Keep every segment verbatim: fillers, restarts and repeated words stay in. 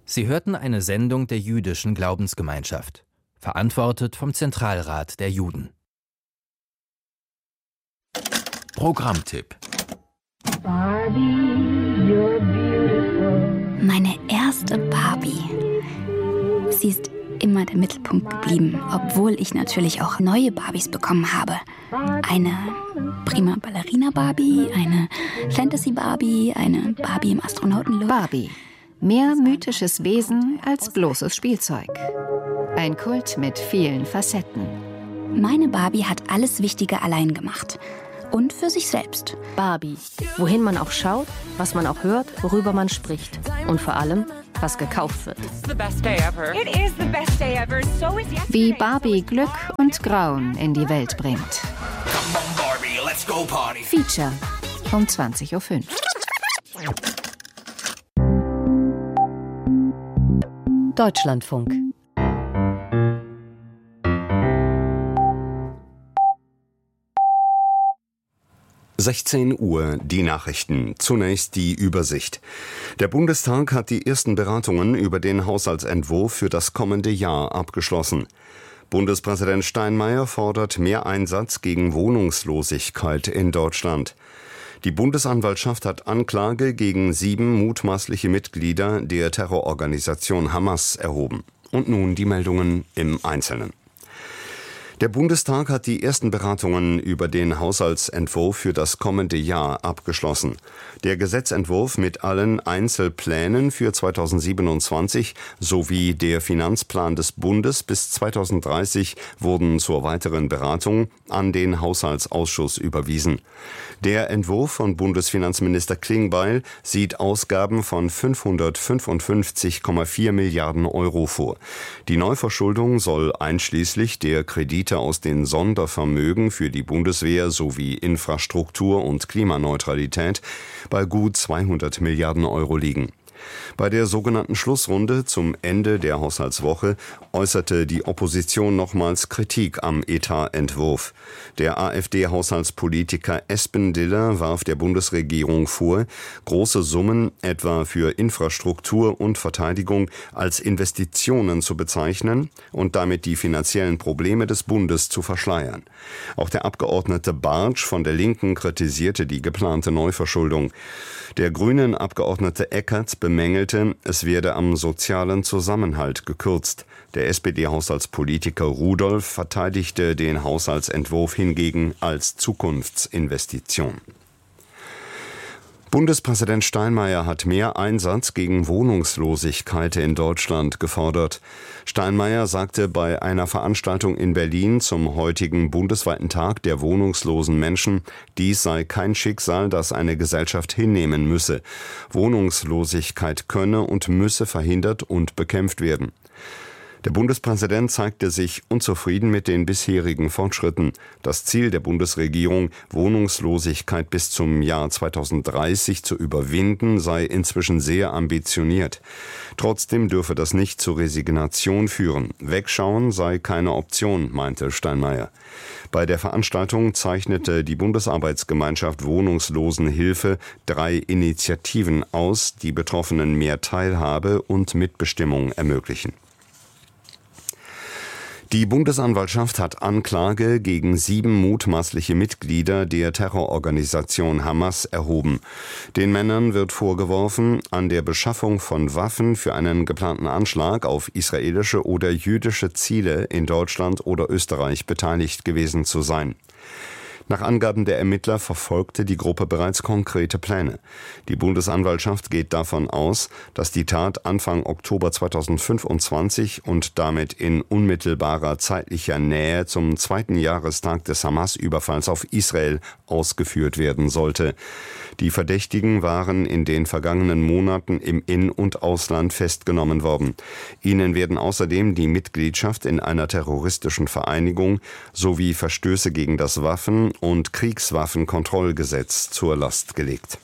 Sie hörten eine Sendung der Jüdischen Glaubensgemeinschaft, verantwortet vom Zentralrat der Juden. Programmtipp: Meine erste Barbie. Sie ist immer der Mittelpunkt geblieben, obwohl ich natürlich auch neue Barbies bekommen habe. Eine prima Ballerina-Barbie, eine Fantasy-Barbie, eine Barbie im Astronautenlook. Barbie. Mehr mythisches Wesen als bloßes Spielzeug. Ein Kult mit vielen Facetten. Meine Barbie hat alles Wichtige allein gemacht. Und für sich selbst. Barbie. Wohin man auch schaut, was man auch hört, worüber man spricht. Und vor allem, was gekauft wird. Wie Barbie Glück und Grauen in die Welt bringt. Feature um zwanzig Uhr fünf. Deutschlandfunk. sechzehn Uhr, die Nachrichten. Zunächst die Übersicht. Der Bundestag hat die ersten Beratungen über den Haushaltsentwurf für das kommende Jahr abgeschlossen. Bundespräsident Steinmeier fordert mehr Einsatz gegen Wohnungslosigkeit in Deutschland. Die Bundesanwaltschaft hat Anklage gegen sieben mutmaßliche Mitglieder der Terrororganisation Hamas erhoben. Und nun die Meldungen im Einzelnen. Der Bundestag hat die ersten Beratungen über den Haushaltsentwurf für das kommende Jahr abgeschlossen. Der Gesetzentwurf mit allen Einzelplänen für zweitausendsiebenundzwanzig sowie der Finanzplan des Bundes bis zweitausenddreißig wurden zur weiteren Beratung an den Haushaltsausschuss überwiesen. Der Entwurf von Bundesfinanzminister Klingbeil sieht Ausgaben von fünfhundertfünfundfünfzig Komma vier Milliarden Euro vor. Die Neuverschuldung soll einschließlich der Kredite aus den Sondervermögen für die Bundeswehr sowie Infrastruktur und Klimaneutralität bei gut zweihundert Milliarden Euro liegen. Bei der sogenannten Schlussrunde zum Ende der Haushaltswoche äußerte die Opposition nochmals Kritik am Etatentwurf. Der AfD-Haushaltspolitiker Espendiller warf der Bundesregierung vor, große Summen etwa für Infrastruktur und Verteidigung als Investitionen zu bezeichnen und damit die finanziellen Probleme des Bundes zu verschleiern. Auch der Abgeordnete Bartsch von der Linken kritisierte die geplante Neuverschuldung. Der grünen Abgeordnete Eckert bemängelte, es werde am sozialen Zusammenhalt gekürzt. Der S P D-Haushaltspolitiker Rudolph verteidigte den Haushaltsentwurf hingegen als Zukunftsinvestition. Bundespräsident Steinmeier hat mehr Einsatz gegen Wohnungslosigkeit in Deutschland gefordert. Steinmeier sagte bei einer Veranstaltung in Berlin zum heutigen bundesweiten Tag der wohnungslosen Menschen, dies sei kein Schicksal, das eine Gesellschaft hinnehmen müsse. Wohnungslosigkeit könne und müsse verhindert und bekämpft werden. Der Bundespräsident zeigte sich unzufrieden mit den bisherigen Fortschritten. Das Ziel der Bundesregierung, Wohnungslosigkeit bis zum Jahr zweitausenddreißig zu überwinden, sei inzwischen sehr ambitioniert. Trotzdem dürfe das nicht zur Resignation führen. Wegschauen sei keine Option, meinte Steinmeier. Bei der Veranstaltung zeichnete die Bundesarbeitsgemeinschaft Wohnungslosenhilfe drei Initiativen aus, die Betroffenen mehr Teilhabe und Mitbestimmung ermöglichen. Die Bundesanwaltschaft hat Anklage gegen sieben mutmaßliche Mitglieder der Terrororganisation Hamas erhoben. Den Männern wird vorgeworfen, an der Beschaffung von Waffen für einen geplanten Anschlag auf israelische oder jüdische Ziele in Deutschland oder Österreich beteiligt gewesen zu sein. Nach Angaben der Ermittler verfolgte die Gruppe bereits konkrete Pläne. Die Bundesanwaltschaft geht davon aus, dass die Tat Anfang Oktober zweitausendfünfundzwanzig und damit in unmittelbarer zeitlicher Nähe zum zweiten Jahrestag des Hamas-Überfalls auf Israel ausgeführt werden sollte. Die Verdächtigen waren in den vergangenen Monaten im In- und Ausland festgenommen worden. Ihnen werden außerdem die Mitgliedschaft in einer terroristischen Vereinigung sowie Verstöße gegen das Waffen- und Kriegswaffenkontrollgesetz zur Last gelegt.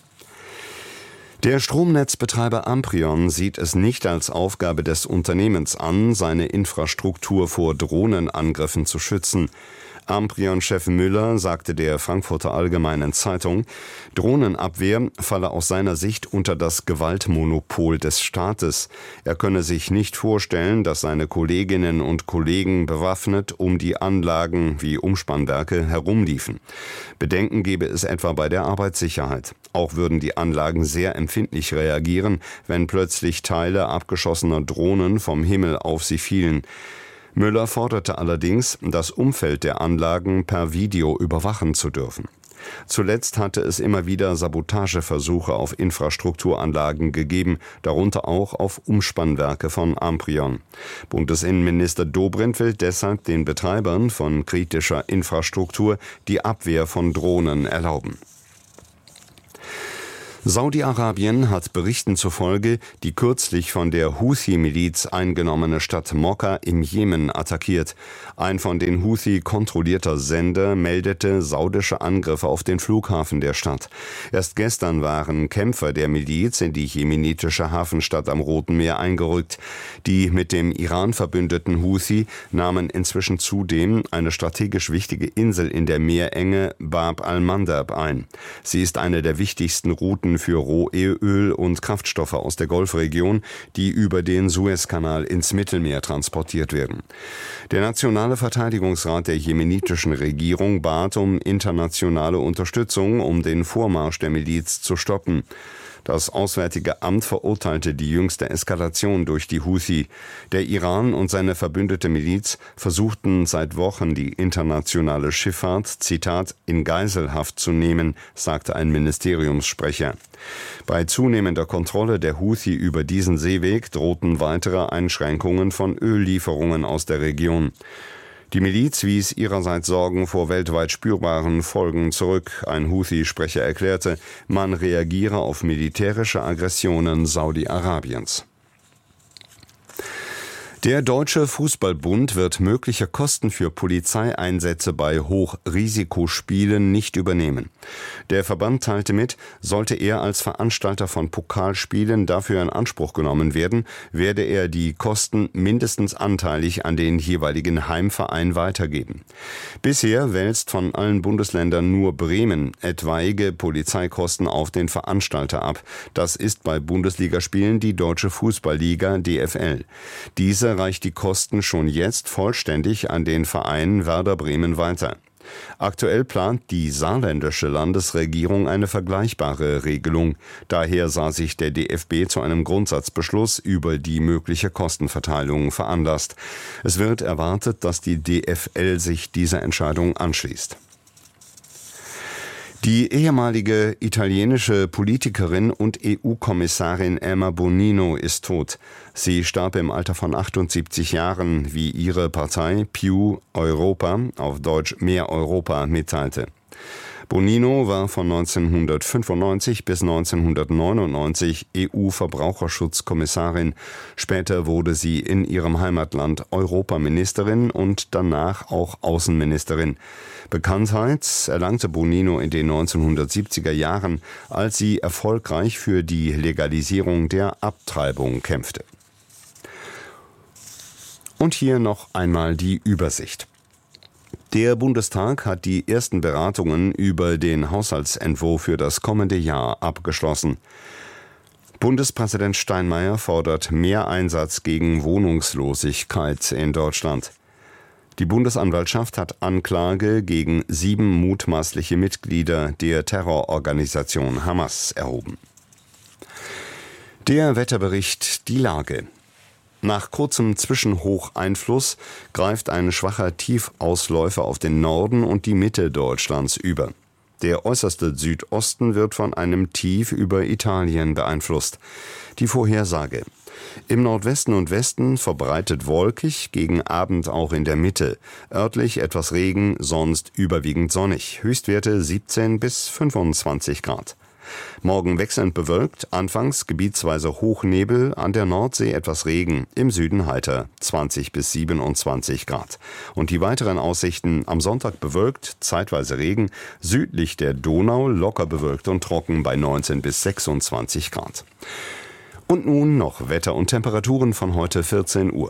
Der Stromnetzbetreiber Amprion sieht es nicht als Aufgabe des Unternehmens an, seine Infrastruktur vor Drohnenangriffen zu schützen. Amprion-Chef Müller sagte der Frankfurter Allgemeinen Zeitung, Drohnenabwehr falle aus seiner Sicht unter das Gewaltmonopol des Staates. Er könne sich nicht vorstellen, dass seine Kolleginnen und Kollegen bewaffnet um die Anlagen wie Umspannwerke herumliefen. Bedenken gebe es etwa bei der Arbeitssicherheit. Auch würden die Anlagen sehr empfindlich reagieren, wenn plötzlich Teile abgeschossener Drohnen vom Himmel auf sie fielen. Müller forderte allerdings, das Umfeld der Anlagen per Video überwachen zu dürfen. Zuletzt hatte es immer wieder Sabotageversuche auf Infrastrukturanlagen gegeben, darunter auch auf Umspannwerke von Amprion. Bundesinnenminister Dobrindt will deshalb den Betreibern von kritischer Infrastruktur die Abwehr von Drohnen erlauben. Saudi-Arabien hat Berichten zufolge die kürzlich von der Houthi-Miliz eingenommene Stadt Mokka im Jemen attackiert. Ein von den Houthi kontrollierter Sender meldete saudische Angriffe auf den Flughafen der Stadt. Erst gestern waren Kämpfer der Miliz in die jemenitische Hafenstadt am Roten Meer eingerückt. Die mit dem Iran verbündeten Houthi nahmen inzwischen zudem eine strategisch wichtige Insel in der Meerenge Bab al-Mandab ein. Sie ist eine der wichtigsten Routen für Rohöl und Kraftstoffe aus der Golfregion, die über den Suezkanal ins Mittelmeer transportiert werden. Der Nationale Verteidigungsrat der jemenitischen Regierung bat um internationale Unterstützung, um den Vormarsch der Miliz zu stoppen. Das Auswärtige Amt verurteilte die jüngste Eskalation durch die Houthi. Der Iran und seine verbündete Miliz versuchten seit Wochen, die internationale Schifffahrt, Zitat, in Geiselhaft zu nehmen, sagte ein Ministeriumssprecher. Bei zunehmender Kontrolle der Houthi über diesen Seeweg drohten weitere Einschränkungen von Öllieferungen aus der Region. Die Miliz wies ihrerseits Sorgen vor weltweit spürbaren Folgen zurück. Ein Houthi-Sprecher erklärte, man reagiere auf militärische Aggressionen Saudi-Arabiens. Der Deutsche Fußballbund wird mögliche Kosten für Polizeieinsätze bei Hochrisikospielen nicht übernehmen. Der Verband teilte mit, sollte er als Veranstalter von Pokalspielen dafür in Anspruch genommen werden, werde er die Kosten mindestens anteilig an den jeweiligen Heimverein weitergeben. Bisher wälzt von allen Bundesländern nur Bremen etwaige Polizeikosten auf den Veranstalter ab. Das ist bei Bundesligaspielen die Deutsche Fußballliga D F L. Diese reicht die Kosten schon jetzt vollständig an den Verein Werder Bremen weiter. Aktuell plant die saarländische Landesregierung eine vergleichbare Regelung. Daher sah sich der D F B zu einem Grundsatzbeschluss über die mögliche Kostenverteilung veranlasst. Es wird erwartet, dass die D F L sich dieser Entscheidung anschließt. Die ehemalige italienische Politikerin und E U-Kommissarin Emma Bonino ist tot. Sie starb im Alter von achtundsiebzig Jahren, wie ihre Partei Più Europa, auf Deutsch Mehr Europa, mitteilte. Bonino war von neunzehnhundertfünfundneunzig bis neunzehnhundertneunundneunzig E U-Verbraucherschutzkommissarin. Später wurde sie in ihrem Heimatland Europaministerin und danach auch Außenministerin. Bekanntheit erlangte Bonino in den neunzehnhundertsiebziger Jahren, als sie erfolgreich für die Legalisierung der Abtreibung kämpfte. Und hier noch einmal die Übersicht. Der Bundestag hat die ersten Beratungen über den Haushaltsentwurf für das kommende Jahr abgeschlossen. Bundespräsident Steinmeier fordert mehr Einsatz gegen Wohnungslosigkeit in Deutschland. Die Bundesanwaltschaft hat Anklage gegen sieben mutmaßliche Mitglieder der Terrororganisation Hamas erhoben. Der Wetterbericht, die Lage. Nach kurzem Zwischenhocheinfluss greift ein schwacher Tiefausläufer auf den Norden und die Mitte Deutschlands über. Der äußerste Südosten wird von einem Tief über Italien beeinflusst. Die Vorhersage. Im Nordwesten und Westen verbreitet wolkig, gegen Abend auch in der Mitte. Örtlich etwas Regen, sonst überwiegend sonnig. Höchstwerte siebzehn bis fünfundzwanzig Grad. Morgen wechselnd bewölkt, anfangs gebietsweise Hochnebel, an der Nordsee etwas Regen, im Süden heiter, zwanzig bis siebenundzwanzig Grad. Und die weiteren Aussichten: am Sonntag bewölkt, zeitweise Regen, südlich der Donau locker bewölkt und trocken bei neunzehn bis sechsundzwanzig Grad. Und nun noch Wetter und Temperaturen von heute vierzehn Uhr.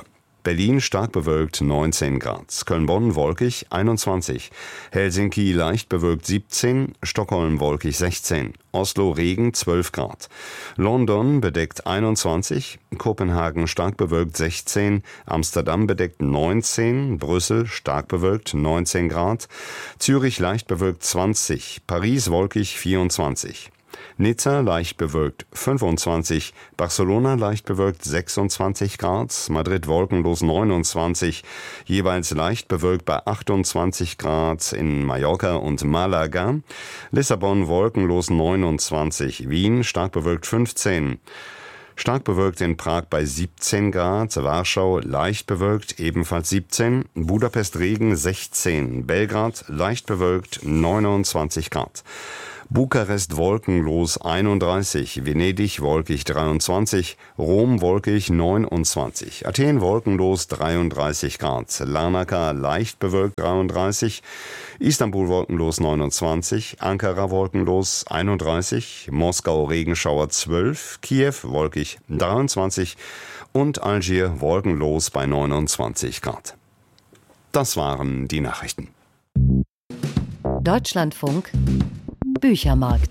Berlin stark bewölkt neunzehn Grad. Köln-Bonn wolkig einundzwanzig. Helsinki leicht bewölkt siebzehn. Stockholm wolkig sechzehn. Oslo Regen zwölf Grad. London bedeckt einundzwanzig. Kopenhagen stark bewölkt sechzehn. Amsterdam bedeckt neunzehn. Brüssel stark bewölkt neunzehn Grad. Zürich leicht bewölkt zwanzig. Paris wolkig vierundzwanzig. Nizza leicht bewölkt fünfundzwanzig, Barcelona leicht bewölkt sechsundzwanzig Grad, Madrid wolkenlos neunundzwanzig, jeweils leicht bewölkt bei achtundzwanzig Grad in Mallorca und Malaga, Lissabon wolkenlos neunundzwanzig, Wien stark bewölkt fünfzehn, stark bewölkt in Prag bei siebzehn Grad, Warschau leicht bewölkt ebenfalls siebzehn, Budapest Regen sechzehn, Belgrad leicht bewölkt neunundzwanzig Grad. Bukarest wolkenlos einunddreißig, Venedig wolkig dreiundzwanzig, Rom wolkig neunundzwanzig, Athen wolkenlos dreiunddreißig Grad, Larnaca leicht bewölkt dreiunddreißig, Istanbul wolkenlos neunundzwanzig, Ankara wolkenlos einunddreißig, Moskau Regenschauer zwölf, Kiew wolkig dreiundzwanzig und Algier wolkenlos bei neunundzwanzig Grad. Das waren die Nachrichten. Deutschlandfunk Büchermarkt.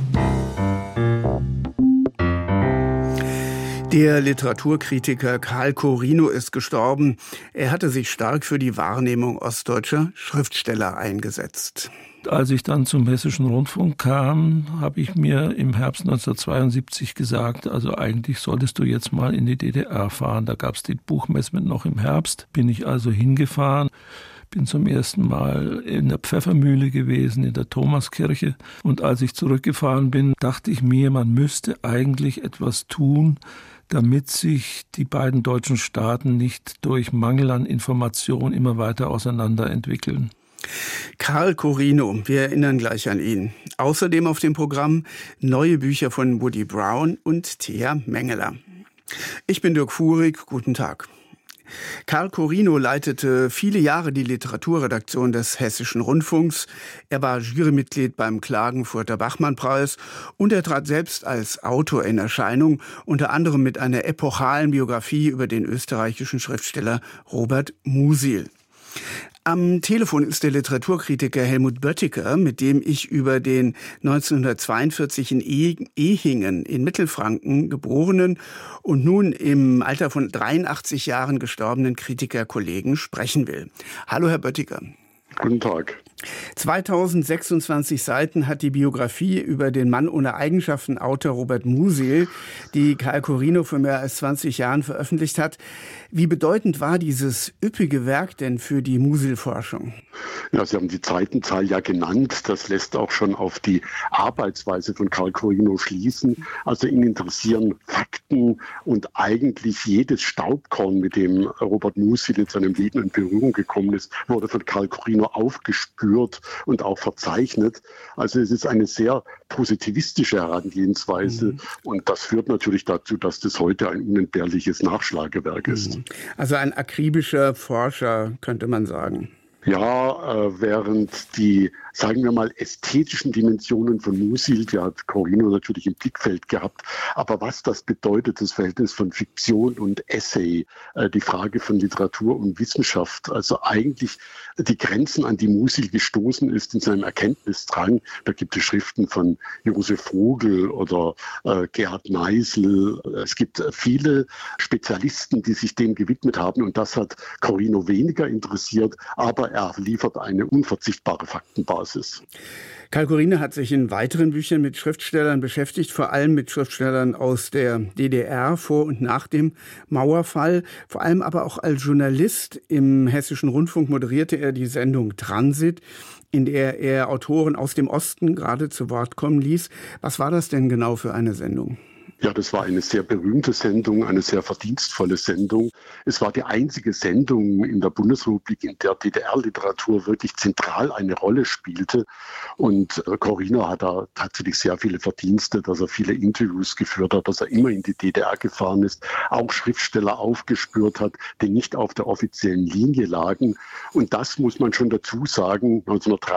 Der Literaturkritiker Karl Corino ist gestorben. Er hatte sich stark für die Wahrnehmung ostdeutscher Schriftsteller eingesetzt. Als ich dann zum Hessischen Rundfunk kam, habe ich mir im Herbst neunzehnhundertzweiundsiebzig gesagt, also eigentlich solltest du jetzt mal in die D D R fahren. Da gab es die Buchmesse mit noch im Herbst. Bin ich also hingefahren. Bin zum ersten Mal in der Pfeffermühle gewesen, in der Thomaskirche. Und als ich zurückgefahren bin, dachte ich mir, man müsste eigentlich etwas tun, damit sich die beiden deutschen Staaten nicht durch Mangel an Information immer weiter auseinanderentwickeln. Karl Corino, wir erinnern gleich an ihn. Außerdem auf dem Programm neue Bücher von Woody Brown und Thea Mengeler. Ich bin Dirk Fuhrig, guten Tag. Karl Corino leitete viele Jahre die Literaturredaktion des Hessischen Rundfunks. Er war Jurymitglied beim Klagenfurter Bachmann-Preis und er trat selbst als Autor in Erscheinung, unter anderem mit einer epochalen Biografie über den österreichischen Schriftsteller Robert Musil. Am Telefon ist der Literaturkritiker Helmut Böttiger, mit dem ich über den neunzehnhundertzweiundvierzig in Ehingen in Mittelfranken geborenen und nun im Alter von dreiundachtzig Jahren gestorbenen Kritikerkollegen sprechen will. Hallo, Herr Böttiger. Guten Tag. zweitausendsechsundzwanzig Seiten hat die Biografie über den Mann ohne Eigenschaften, Autor Robert Musil, die Karl Corino vor mehr als zwanzig Jahren veröffentlicht hat. Wie bedeutend war dieses üppige Werk denn für die Musil-Forschung? Ja, Sie haben die Seitenzahl ja genannt. Das lässt auch schon auf die Arbeitsweise von Karl Corino schließen. Also ihn interessieren Fakten und eigentlich jedes Staubkorn, mit dem Robert Musil in seinem Leben in Berührung gekommen ist, wurde von Karl Corino aufgespürt und auch verzeichnet. Also es ist eine sehr positivistische Herangehensweise mhm. und das führt natürlich dazu, dass das heute ein unentbehrliches Nachschlagewerk ist. Mhm. Also ein akribischer Forscher, könnte man sagen. Ja, äh, während die, sagen wir mal, ästhetischen Dimensionen von Musil, die hat Corino natürlich im Blickfeld gehabt, aber was das bedeutet, das Verhältnis von Fiktion und Essay, äh, die Frage von Literatur und Wissenschaft, also eigentlich die Grenzen, an die Musil gestoßen ist in seinem Erkenntnisdrang. Da gibt es Schriften von Josef Vogel oder äh, Gerhard Neisel. Es gibt viele Spezialisten, die sich dem gewidmet haben und das hat Corino weniger interessiert, aber er liefert eine unverzichtbare Faktenbasis. Karl Corino hat sich in weiteren Büchern mit Schriftstellern beschäftigt, vor allem mit Schriftstellern aus der D D R vor und nach dem Mauerfall. Vor allem aber auch als Journalist im Hessischen Rundfunk moderierte er die Sendung Transit, in der er Autoren aus dem Osten gerade zu Wort kommen ließ. Was war das denn genau für eine Sendung? Ja, das war eine sehr berühmte Sendung, eine sehr verdienstvolle Sendung. Es war die einzige Sendung in der Bundesrepublik, in der D D R-Literatur wirklich zentral eine Rolle spielte. Und Corino hat da tatsächlich sehr viele Verdienste, dass er viele Interviews geführt hat, dass er immer in die D D R gefahren ist, auch Schriftsteller aufgespürt hat, die nicht auf der offiziellen Linie lagen. Und das muss man schon dazu sagen,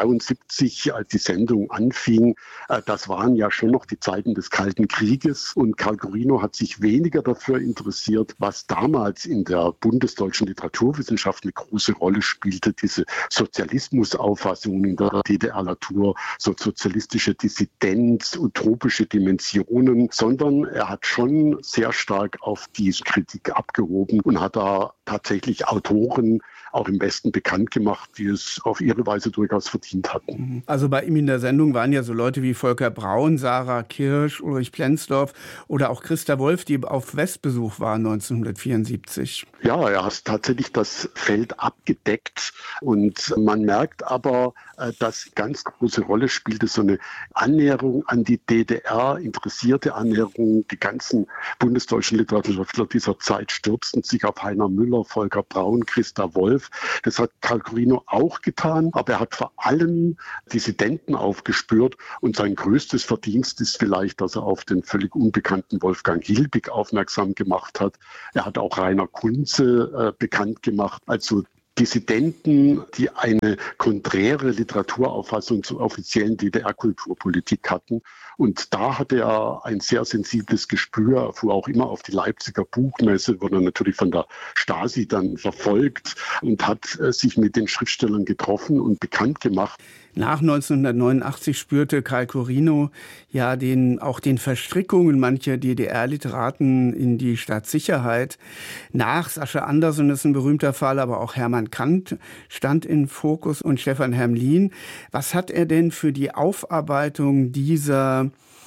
neunzehnhundertdreiundsiebzig, als die Sendung anfing, das waren ja schon noch die Zeiten des Kalten Krieges. Und Und Karl Corino hat sich weniger dafür interessiert, was damals in der bundesdeutschen Literaturwissenschaft eine große Rolle spielte, diese Sozialismusauffassungen in der D D R-Natur, so sozialistische Dissidenz, utopische Dimensionen, sondern er hat schon sehr stark auf diese Kritik abgehoben und hat da tatsächlich Autoren auch im Westen bekannt gemacht, die es auf ihre Weise durchaus verdient hatten. Also bei ihm in der Sendung waren ja so Leute wie Volker Braun, Sarah Kirsch, Ulrich Plenzdorf oder auch Christa Wolf, die auf Westbesuch waren neunzehnhundertvierundsiebzig. Ja, er hat tatsächlich das Feld abgedeckt und man merkt aber, dass ganz große Rolle spielte so eine Annäherung an die D D R, interessierte Annäherung. Die ganzen bundesdeutschen Literaturwissenschaftler dieser Zeit stürzten sich auf Heiner Müller, Volker Braun, Christa Wolf. Das hat Karl Corino auch getan, aber er hat vor allem Dissidenten aufgespürt und sein größtes Verdienst ist vielleicht, dass er auf den völlig unbekannten Wolfgang Hilbig aufmerksam gemacht hat. Er hat auch Rainer Kunze äh, bekannt gemacht, also Dissidenten, die eine konträre Literaturauffassung zur offiziellen D D R-Kulturpolitik hatten. Und da hatte er ein sehr sensibles Gespür. Er fuhr auch immer auf die Leipziger Buchmesse, wurde natürlich von der Stasi dann verfolgt und hat äh, sich mit den Schriftstellern getroffen und bekannt gemacht. Nach neunzehnhundertneunundachtzig spürte Karl Corino ja den, auch den Verstrickungen mancher D D R-Literaten in die Staatssicherheit. Nach Sascha Andersen ist ein berühmter Fall, aber auch Hermann Kant stand in Fokus und Stefan Hermlin. Was hat er denn für die Aufarbeitung dieser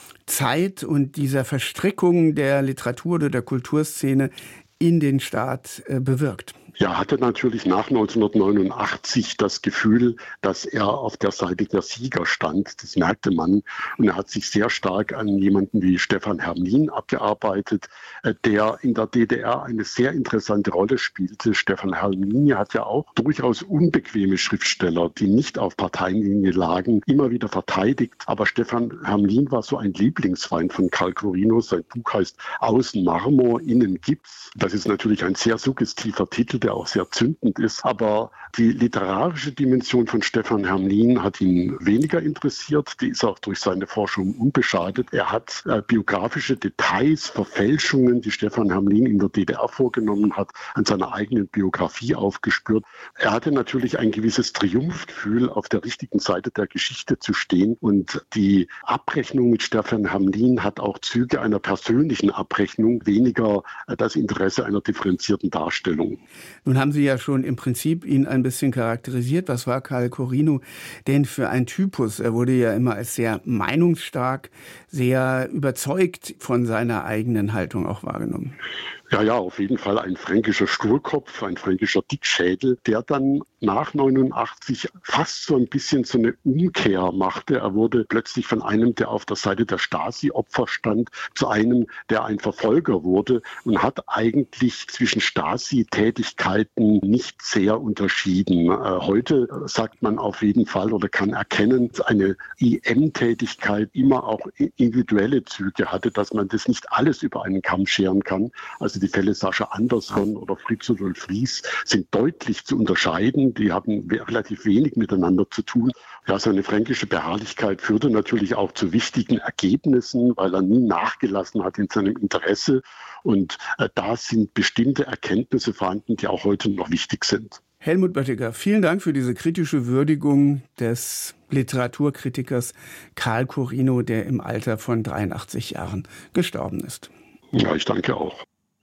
Zeit und dieser Verstrickung der Literatur oder der Kulturszene in den Staat äh, bewirkt? Ja, hatte natürlich nach neunzehnhundertneunundachtzig das Gefühl, dass er auf der Seite der Sieger stand. Das merkte man. Und er hat sich sehr stark an jemanden wie Stefan Hermlin abgearbeitet, der in der D D R eine sehr interessante Rolle spielte. Stefan Hermlin hat ja auch durchaus unbequeme Schriftsteller, die nicht auf Parteienlinie lagen, immer wieder verteidigt. Aber Stefan Hermlin war so ein Lieblingsfeind von Karl Corino. Sein Buch heißt Außen Marmor, innen Gips. Das ist natürlich ein sehr suggestiver Titel, der auch sehr zündend ist. Aber die literarische Dimension von Stefan Hermlin hat ihn weniger interessiert. Die ist auch durch seine Forschung unbeschadet. Er hat äh, biografische Details, Verfälschungen, die Stefan Hermlin in der D D R vorgenommen hat, an seiner eigenen Biografie aufgespürt. Er hatte natürlich ein gewisses Triumphgefühl, auf der richtigen Seite der Geschichte zu stehen. Und die Abrechnung mit Stefan Hermlin hat auch Züge einer persönlichen Abrechnung, weniger äh, das Interesse einer differenzierten Darstellung. Nun haben Sie ja schon im Prinzip ihn ein bisschen charakterisiert. Was war Karl Corino denn für ein Typus? Er wurde ja immer als sehr meinungsstark, sehr überzeugt von seiner eigenen Haltung auch wahrgenommen. Ja, ja, auf jeden Fall ein fränkischer Sturkopf, ein fränkischer Dickschädel, der dann nach neunundachtzig fast so ein bisschen so eine Umkehr machte. Er wurde plötzlich von einem, der auf der Seite der Stasi-Opfer stand, zu einem, der ein Verfolger wurde und hat eigentlich zwischen Stasi-Tätigkeiten nicht sehr unterschieden. Heute sagt man auf jeden Fall oder kann erkennen, dass eine I M-Tätigkeit immer auch individuelle Züge hatte, dass man das nicht alles über einen Kamm scheren kann. Also die Fälle Sascha Anderson oder Fritz Rudolf Ries sind deutlich zu unterscheiden. Die haben relativ wenig miteinander zu tun. Ja, seine fränkische Beharrlichkeit führte natürlich auch zu wichtigen Ergebnissen, weil er nie nachgelassen hat in seinem Interesse. Und äh, da sind bestimmte Erkenntnisse vorhanden, die auch heute noch wichtig sind. Helmut Böttiger, vielen Dank für diese kritische Würdigung des Literaturkritikers Karl Corino, der im Alter von dreiundachtzig Jahren gestorben ist. Ja, ich danke auch.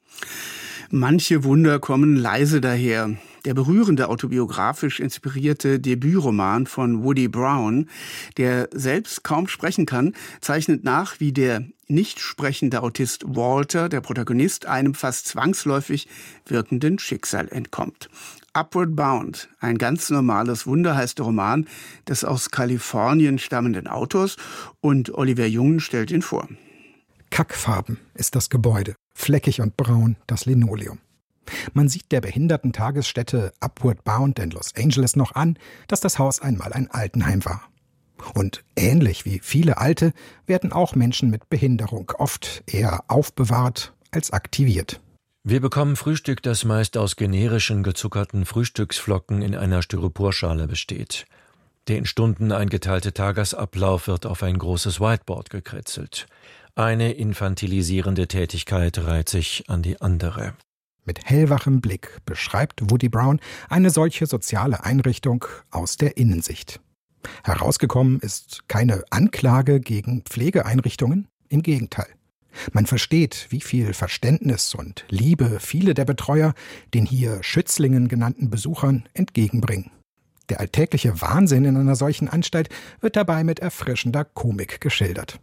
Manche Wunder kommen leise daher. Der berührende, autobiografisch inspirierte Debütroman von Woody Brown, der selbst kaum sprechen kann, zeichnet nach, wie der nicht sprechende Autist Walter, der Protagonist, einem fast zwangsläufig wirkenden Schicksal entkommt. Upward Bound, ein ganz normales Wunder, heißt der Roman des aus Kalifornien stammenden Autors, und Oliver Jungen stellt ihn vor. Kackfarben ist das Gebäude, fleckig und braun das Linoleum. Man sieht der Behindertentagesstätte Upward Bound in Los Angeles noch an, dass das Haus einmal ein Altenheim war. Und ähnlich wie viele Alte werden auch Menschen mit Behinderung oft eher aufbewahrt als aktiviert. Wir bekommen Frühstück, das meist aus generischen gezuckerten Frühstücksflocken in einer Styroporschale besteht. Der in Stunden eingeteilte Tagesablauf wird auf ein großes Whiteboard gekritzelt. Eine infantilisierende Tätigkeit reiht sich an die andere. Mit hellwachem Blick beschreibt Woody Brown eine solche soziale Einrichtung aus der Innensicht. Herausgekommen ist keine Anklage gegen Pflegeeinrichtungen, im Gegenteil. Man versteht, wie viel Verständnis und Liebe viele der Betreuer den hier Schützlingen genannten Besuchern entgegenbringen. Der alltägliche Wahnsinn in einer solchen Anstalt wird dabei mit erfrischender Komik geschildert.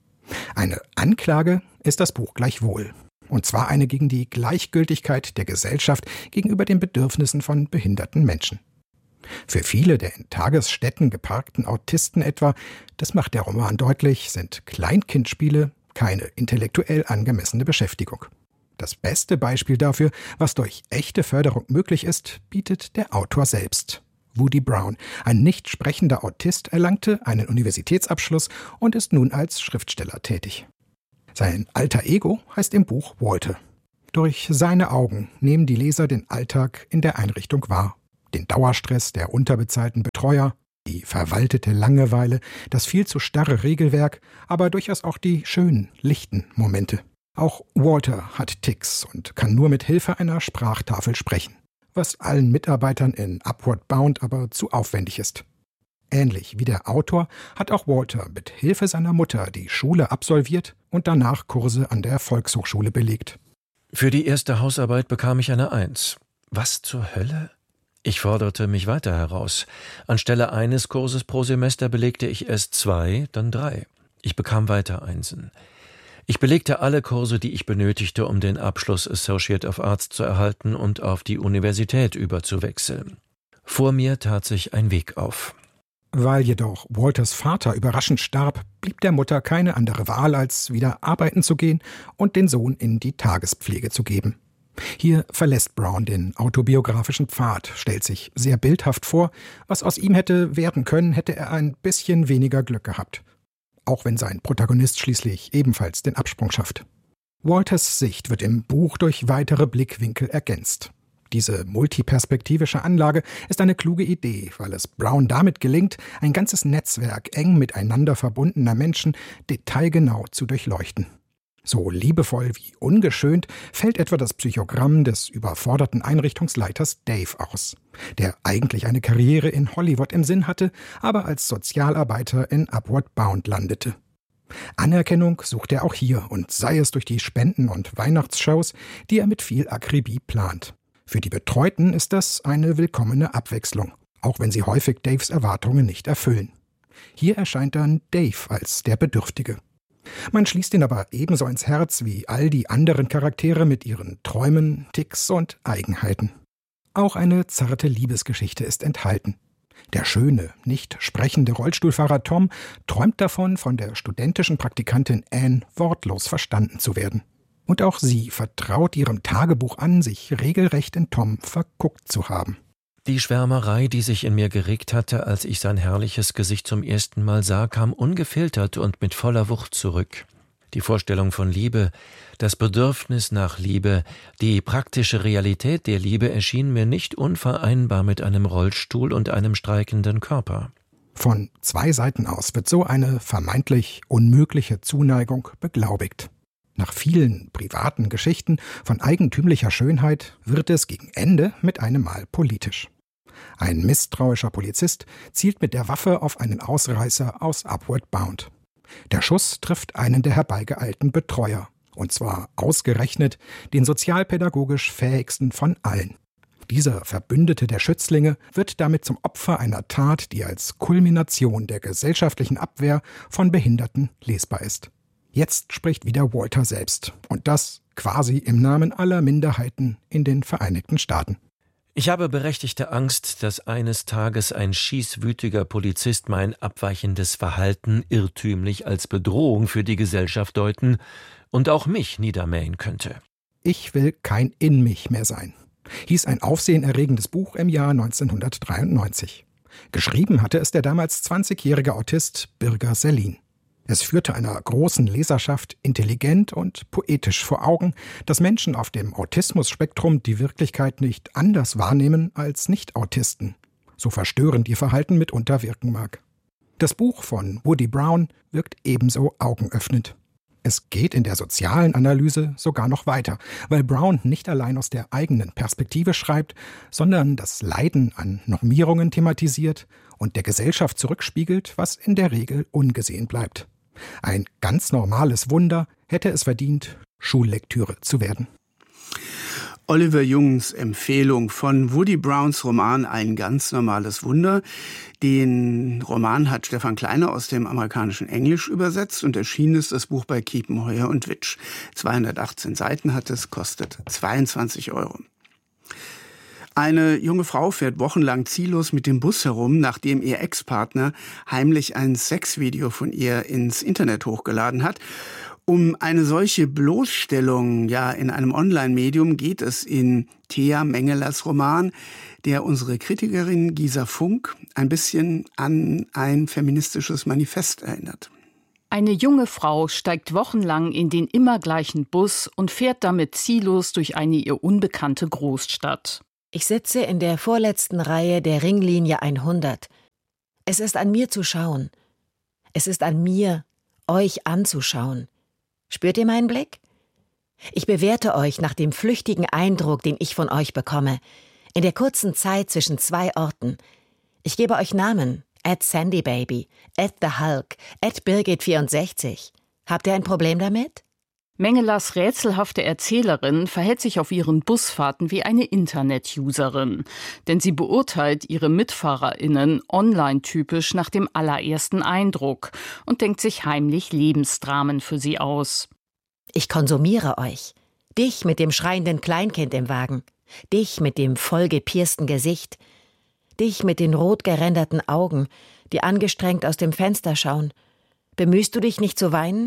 Eine Anklage ist das Buch gleichwohl. Und zwar eine gegen die Gleichgültigkeit der Gesellschaft gegenüber den Bedürfnissen von behinderten Menschen. Für viele der in Tagesstätten geparkten Autisten etwa, das macht der Roman deutlich, sind Kleinkindspiele keine intellektuell angemessene Beschäftigung. Das beste Beispiel dafür, was durch echte Förderung möglich ist, bietet der Autor selbst. Woody Brown, ein nicht sprechender Autist, erlangte einen Universitätsabschluss und ist nun als Schriftsteller tätig. Sein alter Ego heißt im Buch Walter. Durch seine Augen nehmen die Leser den Alltag in der Einrichtung wahr. Den Dauerstress der unterbezahlten Betreuer, die verwaltete Langeweile, das viel zu starre Regelwerk, aber durchaus auch die schönen, lichten Momente. Auch Walter hat Tics und kann nur mit Hilfe einer Sprachtafel sprechen, was allen Mitarbeitern in Upward Bound aber zu aufwendig ist. Ähnlich wie der Autor hat auch Walter mit Hilfe seiner Mutter die Schule absolviert und danach Kurse an der Volkshochschule belegt. Für die erste Hausarbeit bekam ich eine Eins. Was zur Hölle? Ich forderte mich weiter heraus. Anstelle eines Kurses pro Semester belegte ich erst zwei, dann drei. Ich bekam weiter Einsen. Ich belegte alle Kurse, die ich benötigte, um den Abschluss Associate of Arts zu erhalten und auf die Universität überzuwechseln. Vor mir tat sich ein Weg auf. Weil jedoch Walters Vater überraschend starb, blieb der Mutter keine andere Wahl, als wieder arbeiten zu gehen und den Sohn in die Tagespflege zu geben. Hier verlässt Brown den autobiografischen Pfad, stellt sich sehr bildhaft vor, was aus ihm hätte werden können, hätte er ein bisschen weniger Glück gehabt. Auch wenn sein Protagonist schließlich ebenfalls den Absprung schafft. Walters Sicht wird im Buch durch weitere Blickwinkel ergänzt. Diese multiperspektivische Anlage ist eine kluge Idee, weil es Brown damit gelingt, ein ganzes Netzwerk eng miteinander verbundener Menschen detailgenau zu durchleuchten. So liebevoll wie ungeschönt fällt etwa das Psychogramm des überforderten Einrichtungsleiters Dave aus, der eigentlich eine Karriere in Hollywood im Sinn hatte, aber als Sozialarbeiter in Upward Bound landete. Anerkennung sucht er auch hier und sei es durch die Spenden- und Weihnachtsshows, die er mit viel Akribie plant. Für die Betreuten ist das eine willkommene Abwechslung, auch wenn sie häufig Daves Erwartungen nicht erfüllen. Hier erscheint dann Dave als der Bedürftige. Man schließt ihn aber ebenso ins Herz wie all die anderen Charaktere mit ihren Träumen, Ticks und Eigenheiten. Auch eine zarte Liebesgeschichte ist enthalten. Der schöne, nicht sprechende Rollstuhlfahrer Tom träumt davon, von der studentischen Praktikantin Anne wortlos verstanden zu werden. Und auch sie vertraut ihrem Tagebuch an, sich regelrecht in Tom verguckt zu haben. Die Schwärmerei, die sich in mir geregt hatte, als ich sein herrliches Gesicht zum ersten Mal sah, kam ungefiltert und mit voller Wucht zurück. Die Vorstellung von Liebe, das Bedürfnis nach Liebe, die praktische Realität der Liebe erschien mir nicht unvereinbar mit einem Rollstuhl und einem streikenden Körper. Von zwei Seiten aus wird so eine vermeintlich unmögliche Zuneigung beglaubigt. Nach vielen privaten Geschichten von eigentümlicher Schönheit wird es gegen Ende mit einem Mal politisch. Ein misstrauischer Polizist zielt mit der Waffe auf einen Ausreißer aus Upward Bound. Der Schuss trifft einen der herbeigeeilten Betreuer, und zwar ausgerechnet den sozialpädagogisch fähigsten von allen. Dieser Verbündete der Schützlinge wird damit zum Opfer einer Tat, die als Kulmination der gesellschaftlichen Abwehr von Behinderten lesbar ist. Jetzt spricht wieder Walter selbst, und das quasi im Namen aller Minderheiten in den Vereinigten Staaten. Ich habe berechtigte Angst, dass eines Tages ein schießwütiger Polizist mein abweichendes Verhalten irrtümlich als Bedrohung für die Gesellschaft deuten und auch mich niedermähen könnte. Ich will kein In mich mehr sein, hieß ein aufsehenerregendes Buch im Jahr neunzehnhundertdreiundneunzig. Geschrieben hatte es der damals zwanzigjährige Autist Birger Sellin. Es führte einer großen Leserschaft intelligent und poetisch vor Augen, dass Menschen auf dem Autismus-Spektrum die Wirklichkeit nicht anders wahrnehmen als Nicht-Autisten, so verstörend ihr Verhalten mitunter wirken mag. Das Buch von Woody Brown wirkt ebenso augenöffnend. Es geht in der sozialen Analyse sogar noch weiter, weil Brown nicht allein aus der eigenen Perspektive schreibt, sondern das Leiden an Normierungen thematisiert und der Gesellschaft zurückspiegelt, was in der Regel ungesehen bleibt. Ein ganz normales Wunder hätte es verdient, Schullektüre zu werden. Oliver Jungs Empfehlung von Woody Browns Roman Ein ganz normales Wunder. Den Roman hat Stefan Kleiner aus dem amerikanischen Englisch übersetzt und erschienen ist das Buch bei Kiepenheuer und Witsch. zweihundertachtzehn Seiten hat es, kostet zweiundzwanzig Euro. Eine junge Frau fährt wochenlang ziellos mit dem Bus herum, nachdem ihr Ex-Partner heimlich ein Sexvideo von ihr ins Internet hochgeladen hat. Um eine solche Bloßstellung ja in einem Online-Medium geht es in Thea Mengelers Roman, der unsere Kritikerin Gisa Funk ein bisschen an ein feministisches Manifest erinnert. Eine junge Frau steigt wochenlang in den immer gleichen Bus und fährt damit ziellos durch eine ihr unbekannte Großstadt. Ich sitze in der vorletzten Reihe der Ringlinie hundert. Es ist an mir zu schauen. Es ist an mir, euch anzuschauen. Spürt ihr meinen Blick? Ich bewerte euch nach dem flüchtigen Eindruck, den ich von euch bekomme, in der kurzen Zeit zwischen zwei Orten. Ich gebe euch Namen, at Sandy Baby, at The Hulk, at Birgit vierundsechzig. Habt ihr ein Problem damit? Mengelers rätselhafte Erzählerin verhält sich auf ihren Busfahrten wie eine Internet-Userin. Denn sie beurteilt ihre MitfahrerInnen online-typisch nach dem allerersten Eindruck und denkt sich heimlich Lebensdramen für sie aus. Ich konsumiere euch. Dich mit dem schreienden Kleinkind im Wagen. Dich mit dem vollgepiersten Gesicht. Dich mit den rot geränderten Augen, die angestrengt aus dem Fenster schauen. Bemühst du dich nicht zu weinen?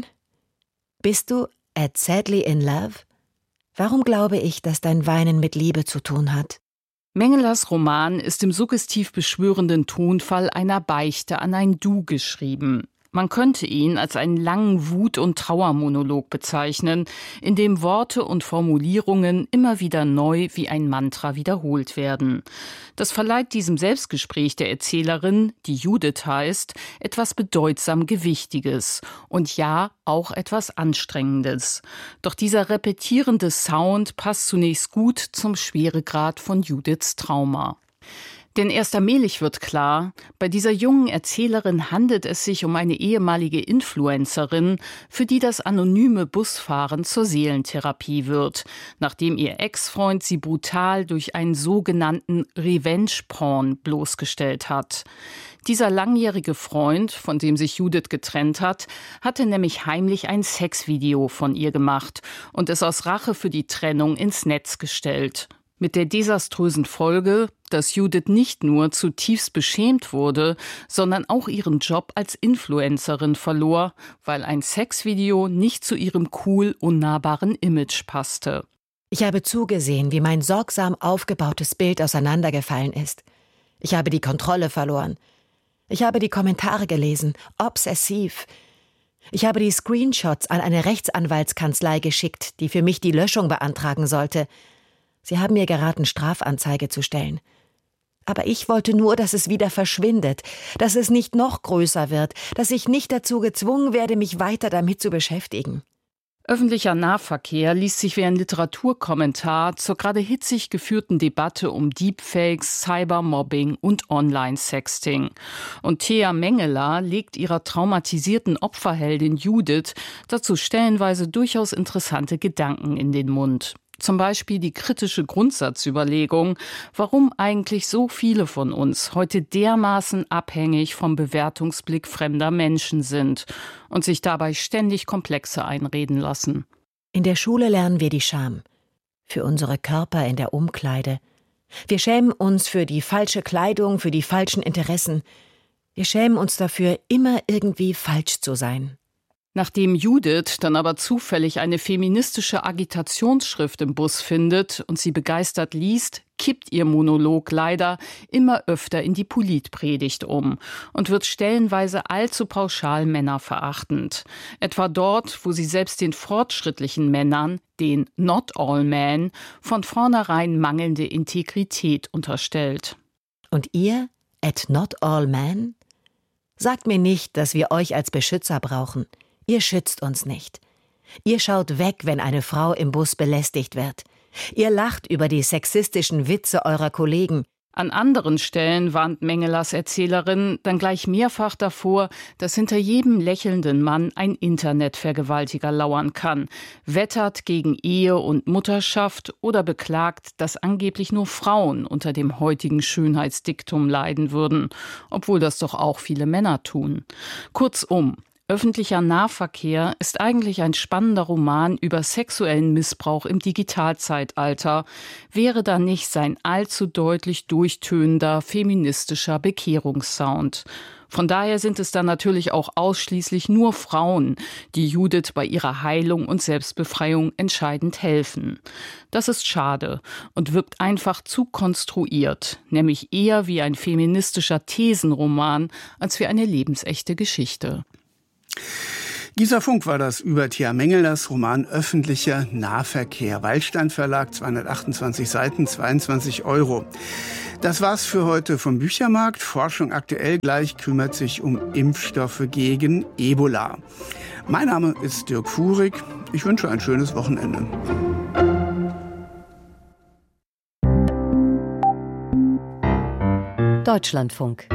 Bist du at sadly in love? Warum glaube ich, dass dein Weinen mit Liebe zu tun hat? Mengelers Roman ist im suggestiv beschwörenden Tonfall einer Beichte an ein Du geschrieben. Man könnte ihn als einen langen Wut- und Trauermonolog bezeichnen, in dem Worte und Formulierungen immer wieder neu wie ein Mantra wiederholt werden. Das verleiht diesem Selbstgespräch der Erzählerin, die Judith heißt, etwas bedeutsam Gewichtiges und ja, auch etwas Anstrengendes. Doch dieser repetierende Sound passt zunächst gut zum Schweregrad von Judiths Trauma. Denn erst allmählich wird klar, bei dieser jungen Erzählerin handelt es sich um eine ehemalige Influencerin, für die das anonyme Busfahren zur Seelentherapie wird, nachdem ihr Ex-Freund sie brutal durch einen sogenannten Revenge-Porn bloßgestellt hat. Dieser langjährige Freund, von dem sich Judith getrennt hat, hatte nämlich heimlich ein Sexvideo von ihr gemacht und es aus Rache für die Trennung ins Netz gestellt. Mit der desaströsen Folge, dass Judith nicht nur zutiefst beschämt wurde, sondern auch ihren Job als Influencerin verlor, weil ein Sexvideo nicht zu ihrem cool unnahbaren Image passte. Ich habe zugesehen, wie mein sorgsam aufgebautes Bild auseinandergefallen ist. Ich habe die Kontrolle verloren. Ich habe die Kommentare gelesen, obsessiv. Ich habe die Screenshots an eine Rechtsanwaltskanzlei geschickt, die für mich die Löschung beantragen sollte. Sie haben mir geraten, Strafanzeige zu stellen. Aber ich wollte nur, dass es wieder verschwindet, dass es nicht noch größer wird, dass ich nicht dazu gezwungen werde, mich weiter damit zu beschäftigen. Öffentlicher Nahverkehr liest sich wie ein Literaturkommentar zur gerade hitzig geführten Debatte um Deepfakes, Cybermobbing und Online-Sexting. Und Thea Mengeler legt ihrer traumatisierten Opferheldin Judith dazu stellenweise durchaus interessante Gedanken in den Mund. Zum Beispiel die kritische Grundsatzüberlegung, warum eigentlich so viele von uns heute dermaßen abhängig vom Bewertungsblick fremder Menschen sind und sich dabei ständig Komplexe einreden lassen. In der Schule lernen wir die Scham. Für unsere Körper in der Umkleide. Wir schämen uns für die falsche Kleidung, für die falschen Interessen. Wir schämen uns dafür, immer irgendwie falsch zu sein. Nachdem Judith dann aber zufällig eine feministische Agitationsschrift im Bus findet und sie begeistert liest, kippt ihr Monolog leider immer öfter in die Politpredigt um und wird stellenweise allzu pauschal männerverachtend. Etwa dort, wo sie selbst den fortschrittlichen Männern, den Not All Men, von vornherein mangelnde Integrität unterstellt. Und ihr, at Not All Men? Sagt mir nicht, dass wir euch als Beschützer brauchen. Ihr schützt uns nicht. Ihr schaut weg, wenn eine Frau im Bus belästigt wird. Ihr lacht über die sexistischen Witze eurer Kollegen. An anderen Stellen warnt Mengelers Erzählerin dann gleich mehrfach davor, dass hinter jedem lächelnden Mann ein Internetvergewaltiger lauern kann, wettert gegen Ehe und Mutterschaft oder beklagt, dass angeblich nur Frauen unter dem heutigen Schönheitsdiktum leiden würden, obwohl das doch auch viele Männer tun. Kurzum, Öffentlicher Nahverkehr ist eigentlich ein spannender Roman über sexuellen Missbrauch im Digitalzeitalter, wäre da nicht sein allzu deutlich durchtönender feministischer Bekehrungssound. Von daher sind es dann natürlich auch ausschließlich nur Frauen, die Judith bei ihrer Heilung und Selbstbefreiung entscheidend helfen. Das ist schade und wirkt einfach zu konstruiert, nämlich eher wie ein feministischer Thesenroman als wie eine lebensechte Geschichte. Gisa Funk war das über Thea Mengelers Roman Öffentlicher Nahverkehr. Waldstein Verlag, zweihundertachtundzwanzig Seiten, zweiundzwanzig Euro. Das war's für heute vom Büchermarkt. Forschung aktuell gleich kümmert sich um Impfstoffe gegen Ebola. Mein Name ist Dirk Fuhrig. Ich wünsche ein schönes Wochenende. Deutschlandfunk.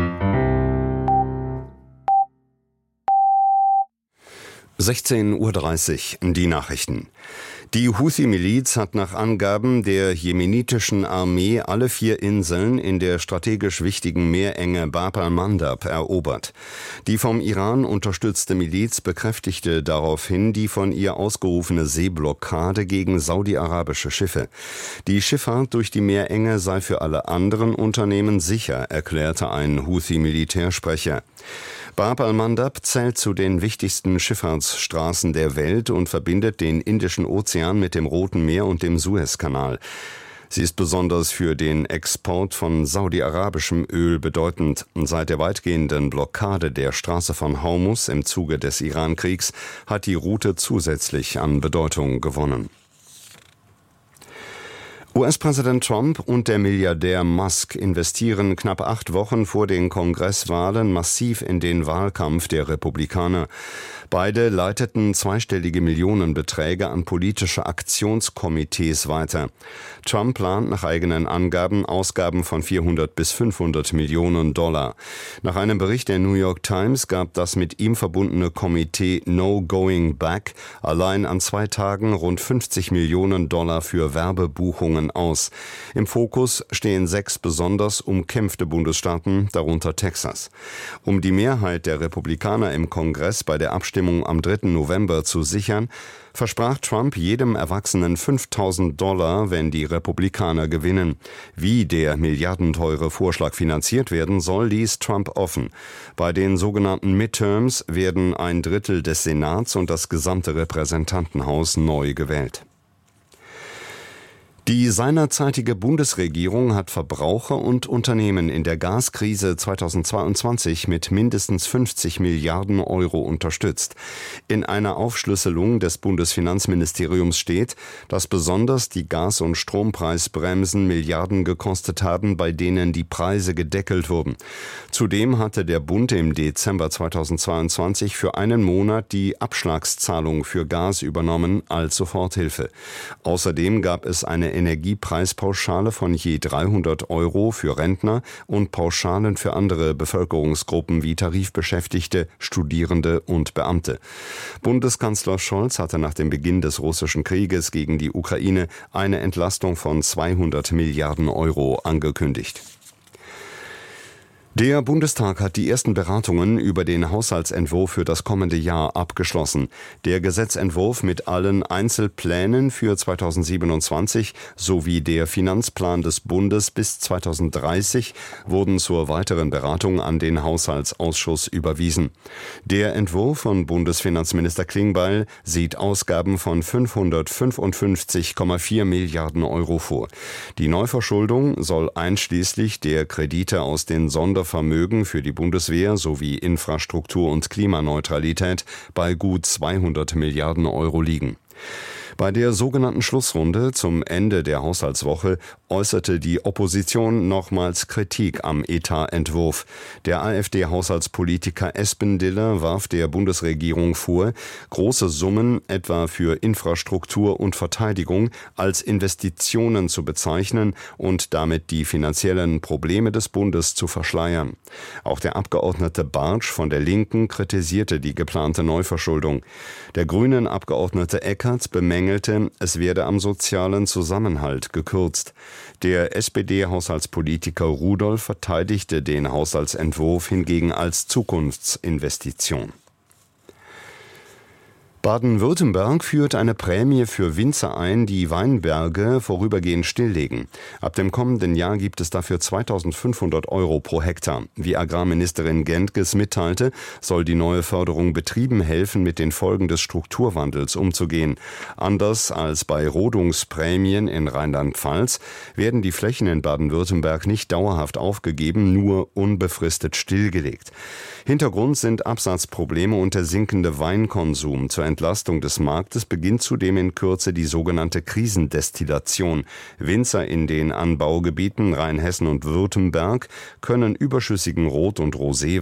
sechzehn Uhr dreißig, die Nachrichten. Die Houthi-Miliz hat nach Angaben der jemenitischen Armee alle vier Inseln in der strategisch wichtigen Meerenge Bab al-Mandab erobert. Die vom Iran unterstützte Miliz bekräftigte daraufhin die von ihr ausgerufene Seeblockade gegen saudi-arabische Schiffe. Die Schifffahrt durch die Meerenge sei für alle anderen Unternehmen sicher, erklärte ein Houthi-Militärsprecher. Bab al-Mandab zählt zu den wichtigsten Schifffahrtsstraßen der Welt und verbindet den Indischen Ozean mit dem Roten Meer und dem Suezkanal. Sie ist besonders für den Export von saudi-arabischem Öl bedeutend. Seit der weitgehenden Blockade der Straße von Hormuz im Zuge des Iran-Kriegs hat die Route zusätzlich an Bedeutung gewonnen. U S-Präsident Trump und der Milliardär Musk investieren knapp acht Wochen vor den Kongresswahlen massiv in den Wahlkampf der Republikaner. Beide leiteten zweistellige Millionenbeträge an politische Aktionskomitees weiter. Trump plant nach eigenen Angaben Ausgaben von vierhundert bis fünfhundert Millionen Dollar. Nach einem Bericht der New York Times gab das mit ihm verbundene Komitee No Going Back allein an zwei Tagen rund fünfzig Millionen Dollar für Werbebuchungen aus. Im Fokus stehen sechs besonders umkämpfte Bundesstaaten, darunter Texas. Um die Mehrheit der Republikaner im Kongress bei der Abstimmung am dritten November zu sichern, versprach Trump jedem Erwachsenen fünftausend Dollar, wenn die Republikaner gewinnen. Wie der milliardenteure Vorschlag finanziert werden soll, ließ Trump offen. Bei den sogenannten Midterms werden ein Drittel des Senats und das gesamte Repräsentantenhaus neu gewählt. Die seinerzeitige Bundesregierung hat Verbraucher und Unternehmen in der Gaskrise zweitausendzweiundzwanzig mit mindestens fünfzig Milliarden Euro unterstützt. In einer Aufschlüsselung des Bundesfinanzministeriums steht, dass besonders die Gas- und Strompreisbremsen Milliarden gekostet haben, bei denen die Preise gedeckelt wurden. Zudem hatte der Bund im Dezember zweitausendzweiundzwanzig für einen Monat die Abschlagszahlung für Gas übernommen als Soforthilfe. Außerdem gab es eine Energiepreispauschale von je dreihundert Euro für Rentner und Pauschalen für andere Bevölkerungsgruppen wie Tarifbeschäftigte, Studierende und Beamte. Bundeskanzler Scholz hatte nach dem Beginn des russischen Krieges gegen die Ukraine eine Entlastung von zweihundert Milliarden Euro angekündigt. Der Bundestag hat die ersten Beratungen über den Haushaltsentwurf für das kommende Jahr abgeschlossen. Der Gesetzentwurf mit allen Einzelplänen für zweitausendsiebenundzwanzig sowie der Finanzplan des Bundes bis zweitausenddreißig wurden zur weiteren Beratung an den Haushaltsausschuss überwiesen. Der Entwurf von Bundesfinanzminister Klingbeil sieht Ausgaben von fünfhundertfünfundfünfzig Komma vier Milliarden Euro vor. Die Neuverschuldung soll einschließlich der Kredite aus den Sonder Vermögen für die Bundeswehr sowie Infrastruktur und Klimaneutralität bei gut zweihundert Milliarden Euro liegen. Bei der sogenannten Schlussrunde zum Ende der Haushaltswoche äußerte die Opposition nochmals Kritik am Etatentwurf. Der AfD-Haushaltspolitiker Espendiller warf der Bundesregierung vor, große Summen etwa für Infrastruktur und Verteidigung als Investitionen zu bezeichnen und damit die finanziellen Probleme des Bundes zu verschleiern. Auch der Abgeordnete Bartsch von der Linken kritisierte die geplante Neuverschuldung. Der grünen Abgeordnete Eckert bemängelte, es werde am sozialen Zusammenhalt gekürzt. Der S P D-Haushaltspolitiker Rudolph verteidigte den Haushaltsentwurf hingegen als Zukunftsinvestition. Baden-Württemberg führt eine Prämie für Winzer ein, die Weinberge vorübergehend stilllegen. Ab dem kommenden Jahr gibt es dafür zweitausendfünfhundert Euro pro Hektar. Wie Agrarministerin Gentges mitteilte, soll die neue Förderung Betrieben helfen, mit den Folgen des Strukturwandels umzugehen. Anders als bei Rodungsprämien in Rheinland-Pfalz werden die Flächen in Baden-Württemberg nicht dauerhaft aufgegeben, nur unbefristet stillgelegt. Hintergrund sind Absatzprobleme und der sinkende Weinkonsum. Zur Entlastung des Marktes beginnt zudem in Kürze die sogenannte Krisendestillation. Winzer in den Anbaugebieten Rheinhessen und Württemberg können überschüssigen Rot- und Rosé